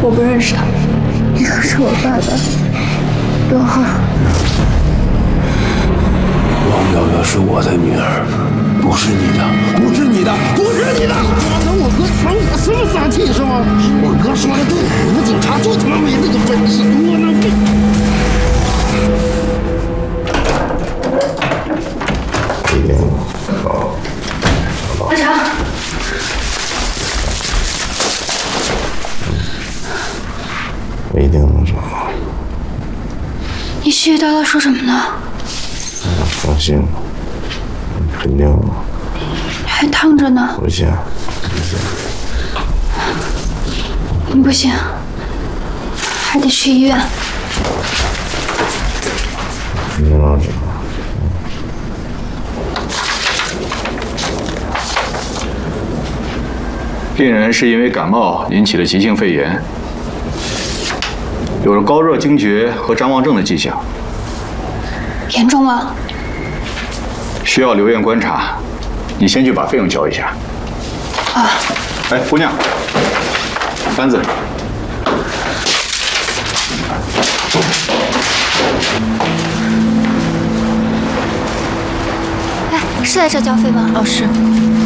我不认识他。 你可是我爸爸，多好。 王瑶瑶是我的女儿，不是你的， 不是你的，不是你的！抓走我哥闯我私人撒气是吗？我哥说的对，你们警察就他妈没那个本事，窝囊废！ 一定好。 阿长， 我一定能找到。 你絮絮叨叨说什么呢？ 放心，肯定还烫着呢。 不行， 不行，还得去医院。 肯定能找到。 病人是因为感冒引起的急性肺炎，有着高热惊厥和谵妄症的迹象， 严重吗？ 需要留院观察。你先去把费用交一下。 啊。 哎，姑娘，单子。 哎，是在这交费吗？ 哦，是。